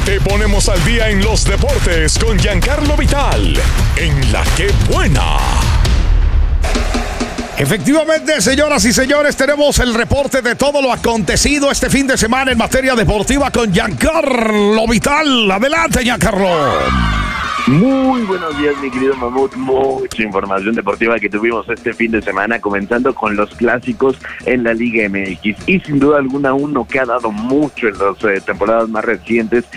Te ponemos al día en los deportes con Giancarlo Vital, en La Que Buena. Efectivamente, señoras y señores, tenemos el reporte de todo lo acontecido este fin de semana en materia deportiva con Giancarlo Vital. Adelante, Giancarlo. Muy buenos días, mi querido Mamut. Mucha información deportiva que tuvimos este fin de semana, comenzando con los clásicos en la Liga MX. Y sin duda alguna, uno que ha dado mucho en las temporadas más recientes